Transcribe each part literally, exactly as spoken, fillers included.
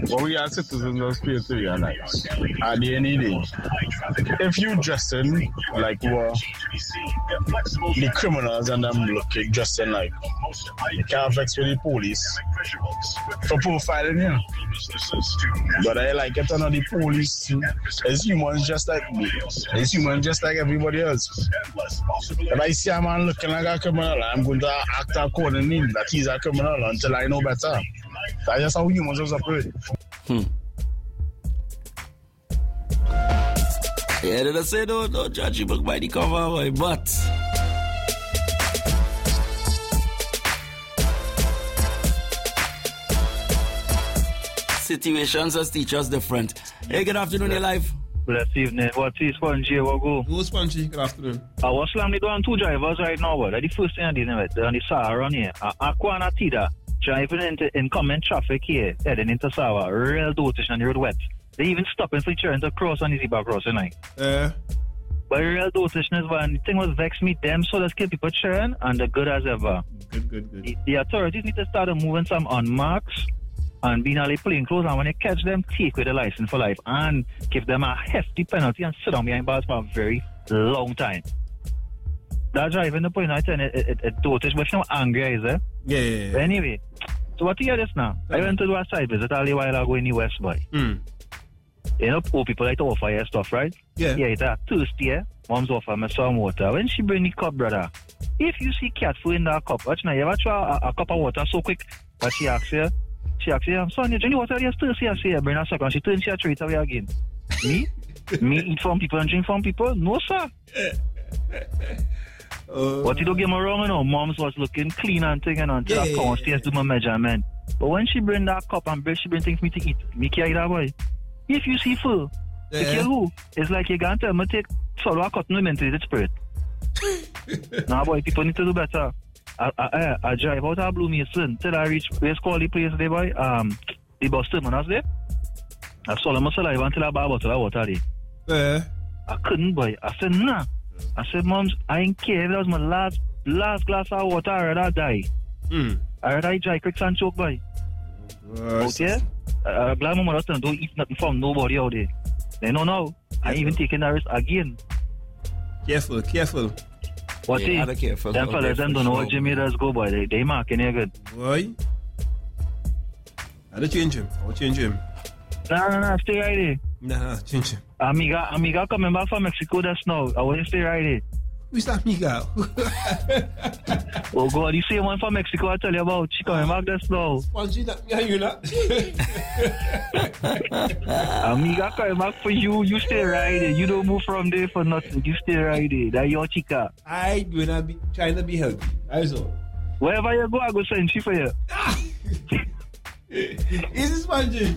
what we as citizens must pay to realize at the end of the day, if you dressing like what the criminals and them looking dressing like, you can't vex with the police for profiling you. But I like it on the police as humans just like me. As humans just like everybody else. If I see a man looking like a criminal, I'm going to act accordingly that he's a criminal until I know better. That's just how humans are operating. Hmm. Yeah, did I say don't, don't judge a book by the cover, boy, but situations as teachers different. Hey, good afternoon, your life. Good evening. What is Spongy? What go? Go Spongy. Good afternoon. I was slamming down two drivers right now, but that's the first thing I did with on the Sahara on here. Aqua and Atida driving into incoming traffic here, heading into Sahara. Real dotish on the road wet. They even stopping for children to cross on the zebra crossing line. Uh. But real dotishness, but the thing was vex me. Them so let's keep people churn and the good as ever. Good, good, good. The, the authorities need to start moving some on marks and being all plain clothes, and when you catch them, take with the license for life and give them a hefty penalty and sit down behind bars for a very long time. That driving the point I tell you, it, it, it dotish, but you know angry is it? Yeah, yeah, yeah. But anyway, so what do you hear this now? Yeah. I went to do a side visit a while ago in the West Boy. Mm. You know, poor people like to offer your stuff, right? Yeah. Yeah, it's a thirsty, eh? Mom's offer me some water. When she bring the cup, brother, if you see cat food in that cup, watch now, you ever try a, a cup of water so quick that she asks you, she asks you, son, you drink the water, you're thirsty, I say, bring a sucker, and she turns you straight away again. Me? Me eat from people and drink from people? No, sir. Uh, what you don't get me wrong, you know, mom's was looking clean and thing, and until yeah, I come upstairs do my measurement. But when she bring that cup and bring, she bring things for me to eat, me carry that boy. If you see full, yeah. If you who, it's like you can't tell me take solo cotton and mentally spirit. Nah, boy, people need to do better. I, I, I drive out of Blue Mason till I reach place called the place there, boy. Um, the bus terminus there. I saw them saliva until I buy a bottle of water there. Yeah. I couldn't, boy. I said, nah. I said, Moms, I ain't care if that was my last last glass of water, I'd rather die. Mm. I'd rather dry quick and choke, boy. Uh, okay? I'm glad my mother don't eat nothing from nobody out there. They know now. I ain't even taking that risk again. Careful, careful. What yeah, is? Careful. Them fellas them don't know what Jimmy does go, boy. They, they marking you good. Boy. I'll change him. I'll change him. Nah, nah, nah. Stay right there. Nah, change him. Amiga, Amiga coming back from Mexico just now. I want to stay right there. Who's that Amiga? Oh God, the same one from Mexico I tell you about. She coming back just now. Spongy, that me and you not. Amiga coming back for you. You stay right there. You don't move from there for nothing. You stay right there. That's your chica. I do not be trying to be healthy. That's all. Wherever you go, I go send she for you. Is this Spongy?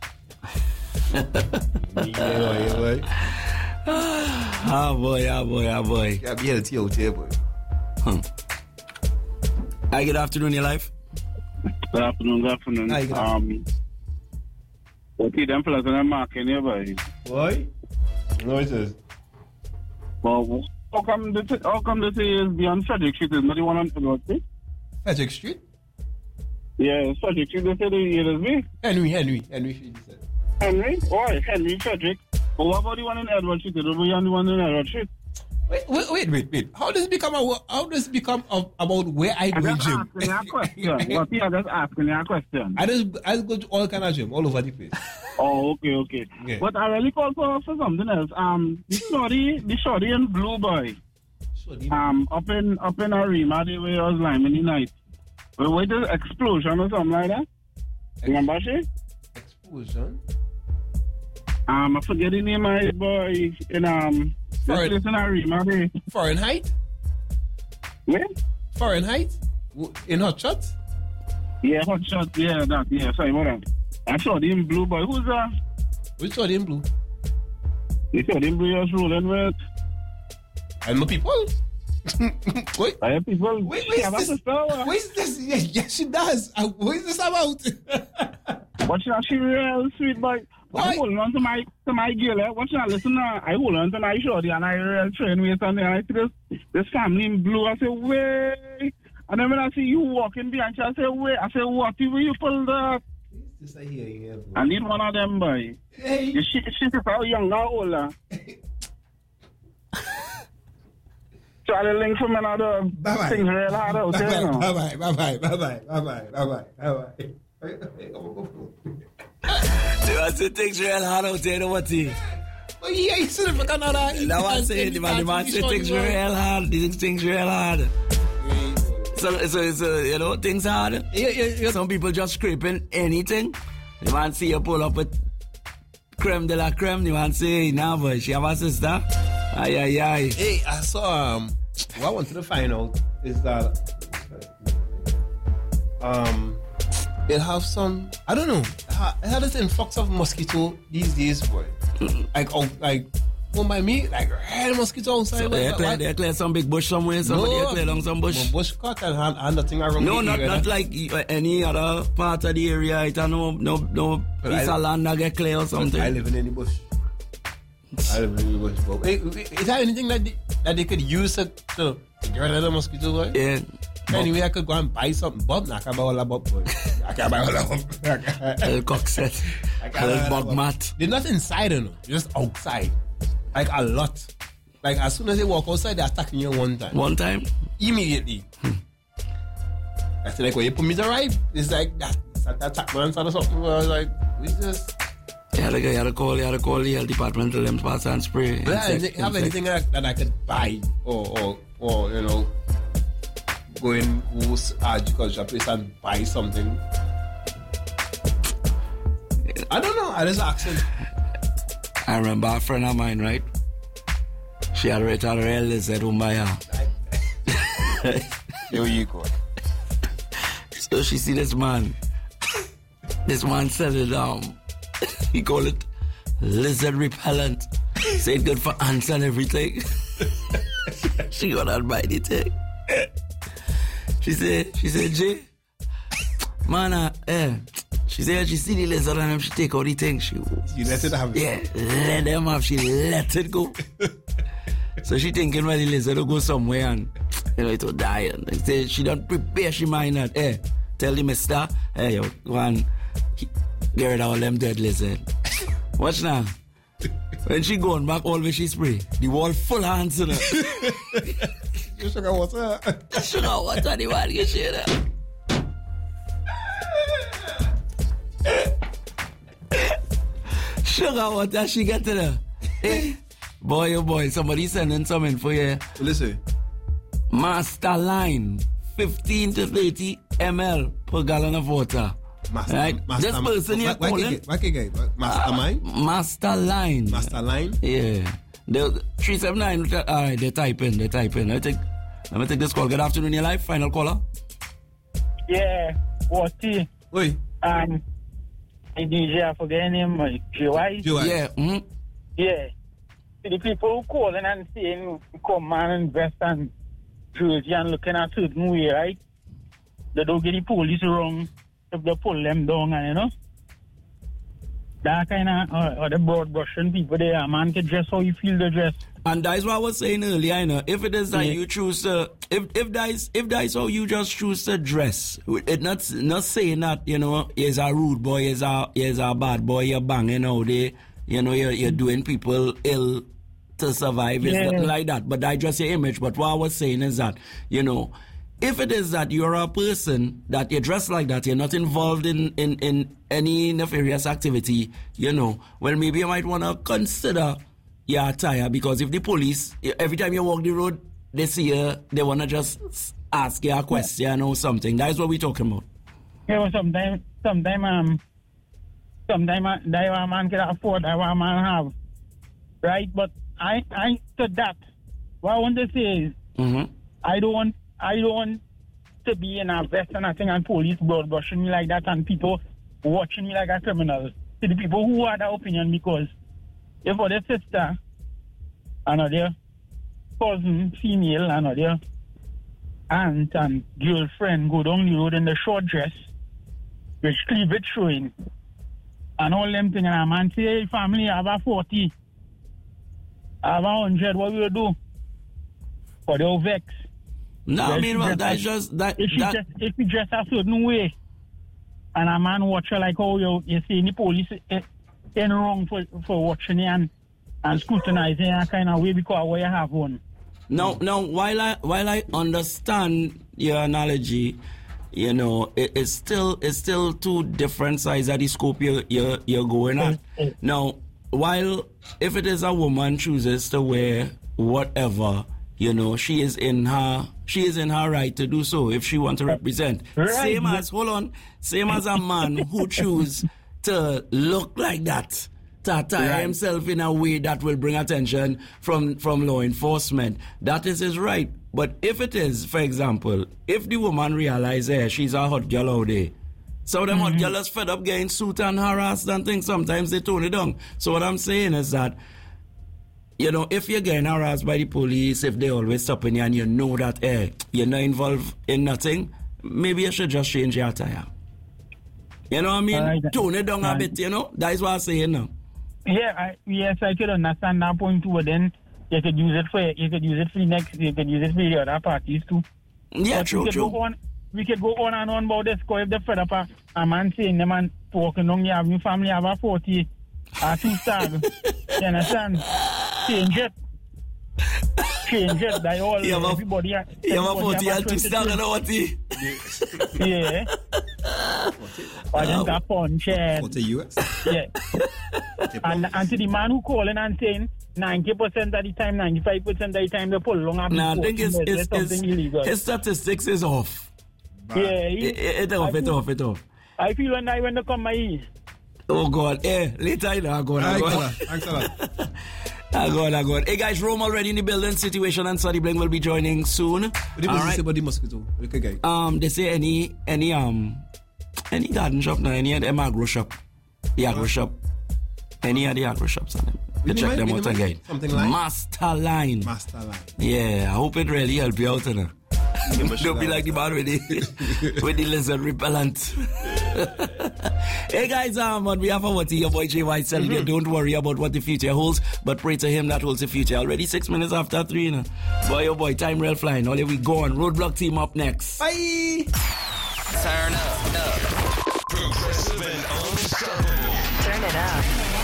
Yeah, boy. Ah, boy, ah, boy, ah, boy. You gotta be healthy out here, boy. Hmm. Hi, good afternoon, your life. Good afternoon, good afternoon. Hi, good afternoon. Um, what you them fellas in the market here, boy? Boy? No, it is. Well, how come this, how come this is beyond Frederick Street? Is not the one on Frederick Street? Frederick Street? Yeah, Frederick Street, they said it is me. Henry, Henry, Henry Street, he said. Henry? Oh, Henry, Frederick. But what about the one in Edward Street? Is the one in Edward Street? Wait, wait, wait, wait, wait. How does it become a, how does it become a, about where I go I'm gym? asking you a question. What you are just asking you a question? I just, I just go to all kind of gym, all over the place. Oh, okay, okay. Yeah. But I really call for, for something else. Um, the shorty, the shorty in Blue Boy. Shorty. Um, up in, up in Arima, the way I was lying in the night. Wait, wait, the explosion or something like that? Ex- Remember she? Explosion? Um, I forget the name of it, boy. In, um, Foreign, this place in Arima, there. Fahrenheit? Where? Fahrenheit? In Hot Shots? Yeah, Hot Shots, yeah, that, yeah, sorry, what up? I saw the in Blue Boy. Who's that? Which saw the in Blue? You saw the in Blue just rolling with? I know people. Wait. I have people. Wait, wait, is this? What is this? Yes, yes, she does. Uh, what is this about? Watch out, she real sweet boy. I hold on to my to my girl. Eh? Watch out, listen now. I hold on to my shorty and I real train with something. And I see this this family in Blue. I say, wait. And then when I see you walking behind, I say, wait. I say, what? If you pull the Sister here, yeah, I need one of them, boy. Hey. You she, she's how young or older. Charlie Link from another Bye-bye. things real hard out there. no? Bye-bye, bye-bye, bye-bye, bye-bye, bye-bye, bye-bye. You want to things real hard out there, know what he? Oh, yeah, you said it for Canada. That one say, the man, the man say things real hard. These things real hard. So, so, so, you know, things hard. Yeah, yeah, yeah. Some people just scraping anything. The man see you pull up with creme de la creme. The man say, nah, boy, she have a sister. Ay, ay, ay. Hey, I saw, um, what I wanted to find out is that, um, they'll have some, I don't know, how, how does influx of mosquito these days, boy? Like, oh, like, one by me, like, red mosquito outside. So they clear, they clear some big bush somewhere, somebody No. clear down some bush. Bush cut and, and, and nothing around No, the not area. not like uh, any other part of the area. It a no no no But piece I- of land that get clear or something. I live in any bush. I live in any bush. But, hey, is there anything that they, that they could use to, to get rid of the mosquito, boy? Yeah. Anyway, I could go and buy something. Bob, I can buy all about, boy. I can buy all about. El cockset. El bug mat. They're not inside, you know. Just outside. Like a lot. Like as soon as they walk outside, they're attacking you one time. One time. Immediately. I feel like when you put me to ride, it's like that. It's like that attack man or something. I was like, we just. You had to, you had to call, you had to call the health department to them pass and spray. But I Insect- didn't have insect. anything that, that I could buy or, or, or you know, go in who's agriculture place and buy something. I don't know. I just asking. I remember a friend of mine, right? She had read her real lizard home by her. Yo, you go. So she see this man. This man selling um he call it lizard repellent. Say it good for ants and everything. She got out buy the thing. She said, she said, Jay, man, uh, eh. She said she see the lizard and she take out the thing. She, You let it have it. yeah, let them have. She let it go. So she thinking, well, the lizard will go somewhere and, you know, it will die. And they say she don't prepare, she mind that. Hey, tell the mister, hey, yo, go and get rid of all them dead lizard. Watch now. When she going back, all the way she spray, the wall full of ants in her. You sugar water. Sugar water, the one get shit up. Sugar water, she get to her. Hey, boy, oh boy, somebody sending something for you. Listen. Master line, fifteen to thirty milliliters per gallon of water. Master, Right? master, This person here Why- why calling. can- why can get- what- Mastermind? Master line. Master line? Yeah. The three seven nine, alright, they type in, they type in. Let me take, let me take this call. Good afternoon, your life. Final caller. Yeah, what's he? Oi. Um, the D J, I forget his name, uh, J Y. J Y. Yeah. Mm-hmm. Yeah. See, the people who calling and saying, come man and vest and jersey and looking a certain way, right? They don't get the police wrong if they pull them down, and you know? That kind of, uh, or the broad brushing people there, a man can dress how you feel the dress. And that's what I was saying earlier, you know, if it is that Yeah. you choose to, if if that is if that is how you just choose to dress, it not not saying that, you know, you're a rude boy, you're a you're a bad boy, you're banging out there, you know, you're you're doing people ill to survive. It's Yeah. nothing like that. But that's just your image. But what I was saying is that, you know, if it is that you're a person that you dress like that, you're not involved in, in, in any nefarious activity, you know, well, maybe you might want to consider your attire, because if the police, every time you walk the road, they see you, they want to just ask you a question or something. That is what we're talking about. Yeah, well, sometimes, sometimes, um, sometimes uh, that one man can afford, that one man have, right? But I, I, to that, what I want to say is, Mm-hmm. I don't want, I don't want to be in a vest and a thing and police blood brushing me like that and people watching me like a criminal. To the people who have that opinion, because if for their sister, another cousin, female, another aunt and girlfriend go down the road in the short dress, with cleavage showing, and all them things, and a man say, hey, family, I have a forty, I have a hundred, what will you do? For the vex. No, I Yes, mean, well, yes, that's I- just, that, If you that dress, if you dress a certain way, and a man watch her like how you, you see the police eh, in wrong for, for watching you and, and scrutinizing that kind of way because what you have one. Now, now, while I while I understand your analogy, you know, it, it's still it's still two different sides of the scope you're you're, you're going at. Now, while if it is a woman chooses to wear whatever, you know, she is in her she is in her right to do so if she wants to represent. Right. Same as hold on, same as a man who choose to look like that, to attire right. himself in a way that will bring attention from, from law enforcement. That is his right. But if it is, for example, if the woman realizes hey, she's a hot girl out there, some of them mm-hmm. hot girls fed up getting sued and harassed and things, sometimes they tone it down. So what I'm saying is that, you know, if you're getting harassed by the police, if they always stopping you and you know that hey, you're not involved in nothing, maybe you should just change your attire. You know what I mean? Right. Tone it down right. a bit, you know? That is what I'm saying now. Yeah, I, yes, I could understand that point too, but then you could use it for you could use it for the next, you could use it for the other parties too. Yeah, but true, we could true. Go on, we could go on and on about this, because if the fed up a, a man saying the man walking down, you have your family have a forty, a two star, you understand? Change it. Change it, that all, you have a, everybody, you everybody have a forty and two star and a forty. Yeah. I think that punch. forty U S? Yeah. and, and to the man who calling and saying ninety percent of the time, ninety-five percent of the time, they pull long up. Nah, I think his, his, his, his statistics is off. Yeah. He, it, it, it off, it off, it off. I feel when I when they come my ear. Oh, God. Eh, later, I know. Go on, Thanks go a on. lot. Thanks a lot. I got, I got. Hey guys, Rome already in the building. Situation and Sadie Bling will be joining soon. What do you say about the mosquito? Okay, guy. Um, they say any, any, um, any garden shop now, any of them agro shop, the agro shop, any of the agro shops on them. You check them out again. Something like Master Line. Master Line. Yeah, I hope it really help you out, you know. Don't be like the man with the, with the lizard repellent. Hey guys, um, on behalf of what your boy J Y telling you, don't worry about what the future holds, but pray to him that holds the future. Already six minutes after three, you know. Boy, oh boy, time rail flying. All we go on. Roadblock team up next. Bye. Turn up, up. Progressive and unstoppable. Turn it up.